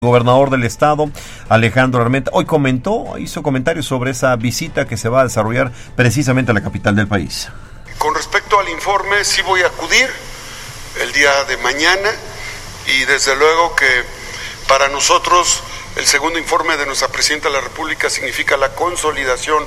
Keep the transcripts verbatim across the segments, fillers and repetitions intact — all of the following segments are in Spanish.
Gobernador del estado, Alejandro Armenta, hoy comentó, hizo comentarios sobre esa visita que se va a desarrollar precisamente a la capital del país. Con respecto al informe, sí voy a acudir el día de mañana y desde luego que para nosotros el segundo informe de nuestra Presidenta de la República significa la consolidación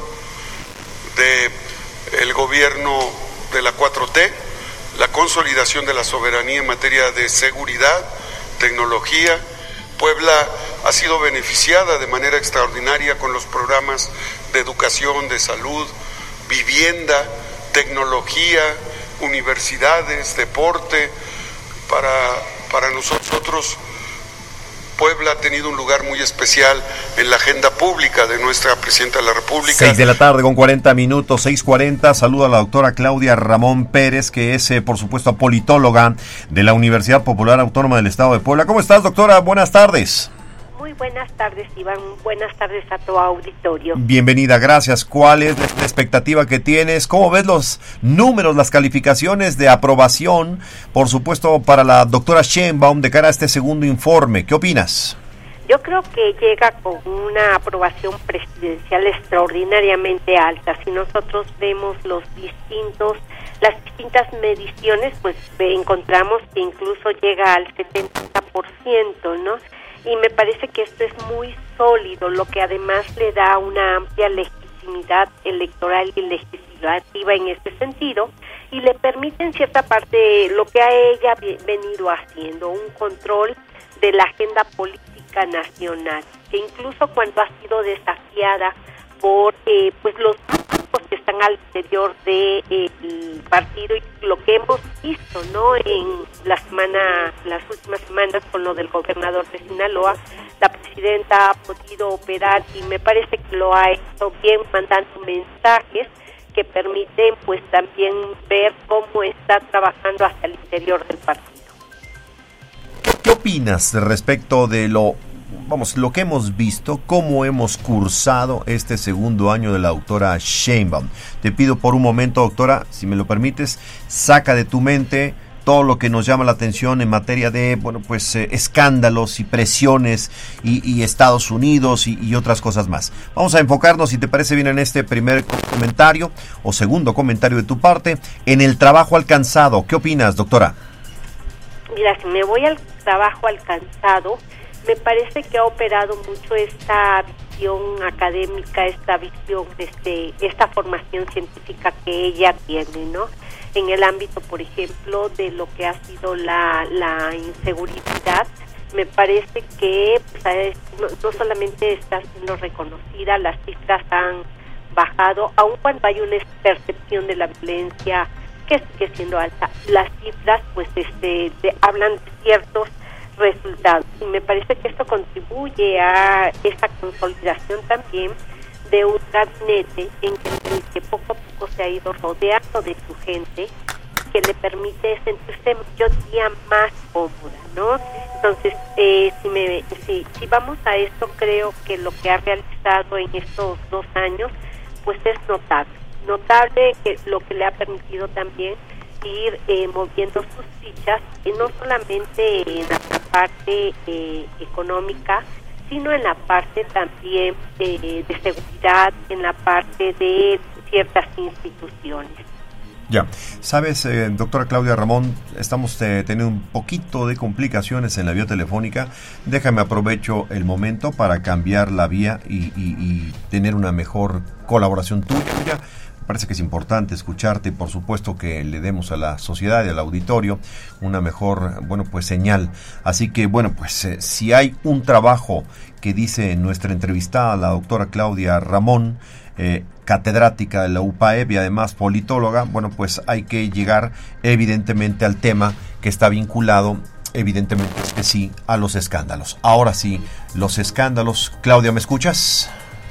del gobierno de la cuatro T, la consolidación de la soberanía en materia de seguridad, tecnología. Puebla ha sido beneficiada de manera extraordinaria con los programas de educación, de salud, vivienda, tecnología, universidades, deporte. Para, para nosotros, Puebla ha tenido un lugar muy especial en la agenda pública de nuestra Presidenta de la República. Seis de la tarde con cuarenta minutos, seis cuarenta. Saludo a la doctora Claudia Ramón Pérez, que es, eh, por supuesto, politóloga de la Universidad Popular Autónoma del Estado de Puebla. ¿Cómo estás, doctora? Buenas tardes. Muy buenas tardes, Iván. Buenas tardes a tu auditorio. Bienvenida, gracias. ¿Cuál es la expectativa que tienes? ¿Cómo ves los números, las calificaciones de aprobación, por supuesto, para la doctora Sheinbaum de cara a este segundo informe? ¿Qué opinas? Yo creo que llega con una aprobación presidencial extraordinariamente alta. Si nosotros vemos los distintos, las distintas mediciones, pues encontramos que incluso llega al setenta por ciento, ¿no? Y me parece que esto es muy sólido, lo que además le da una amplia legitimidad electoral y legislativa en este sentido, y le permite en cierta parte lo que a ella venido haciendo, un control de la agenda política nacional, que incluso cuando ha sido desafiada por eh, pues los grupos que están al interior del de, partido, y lo que hemos visto, ¿no?, en la semana, las últimas semanas con lo del gobernador de Sinaloa, la presidenta ha podido operar y me parece que lo ha hecho bien, mandando mensajes que permiten pues también ver cómo está trabajando hacia el interior del partido. ¿Qué opinas respecto de lo Vamos, lo que hemos visto, cómo hemos cursado este segundo año de la doctora Sheinbaum? Te pido por un momento, doctora, si me lo permites, saca de tu mente todo lo que nos llama la atención en materia de, bueno, pues eh, escándalos y presiones y, y Estados Unidos y, y otras cosas más. Vamos a enfocarnos, si te parece bien, en este primer comentario o segundo comentario de tu parte, en el trabajo alcanzado. ¿Qué opinas, doctora? Mira, si me voy al trabajo alcanzado, me parece que ha operado mucho esta visión académica, esta visión, este, esta formación científica que ella tiene, ¿no? En el ámbito, por ejemplo, de lo que ha sido la, la inseguridad, me parece que pues, no, no solamente está siendo reconocida, las cifras han bajado, aun cuando hay una percepción de la violencia que sigue siendo alta. Las cifras, pues, este, de, hablan de ciertos resultados, y me parece que esto contribuye a esa consolidación también de un gabinete en el que poco a poco se ha ido rodeando de su gente, que le permite sentirse, yo diría, más cómoda, ¿no? Entonces, eh, si, me, si, si vamos a esto, creo que lo que ha realizado en estos dos años, pues es notable, notable que lo que le ha permitido también ir eh, moviendo sus fichas, eh, no solamente en la parte eh, económica, sino en la parte también eh, de seguridad, en la parte de ciertas instituciones. Ya, sabes, eh, doctora Claudia Ramón, estamos eh, teniendo un poquito de complicaciones en la vía telefónica. Déjame aprovecho el momento para cambiar la vía y, y, y tener una mejor colaboración tuya. Parece que es importante escucharte y por supuesto que le demos a la sociedad y al auditorio una mejor, bueno, pues señal. Así que, bueno, pues eh, si hay un trabajo que dice nuestra entrevistada, la doctora Claudia Ramón, eh, catedrática de la U P A E P y además politóloga, bueno, pues hay que llegar evidentemente al tema que está vinculado, evidentemente es que sí, a los escándalos. Ahora sí, los escándalos. Claudia, ¿me escuchas?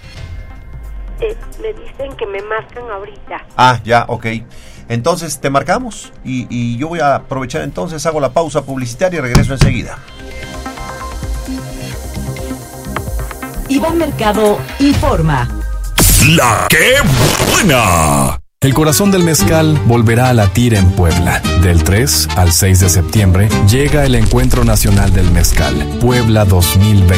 Eh, me dicen que me marcan ahorita. Ah, ya, ok. Entonces te marcamos y, y yo voy a aprovechar entonces, hago la pausa publicitaria y regreso enseguida. Iván Mercado informa. ¡La qué buena! El corazón del mezcal volverá a latir en Puebla. Del tres al seis de septiembre llega el Encuentro Nacional del Mezcal, Puebla dos mil veinte.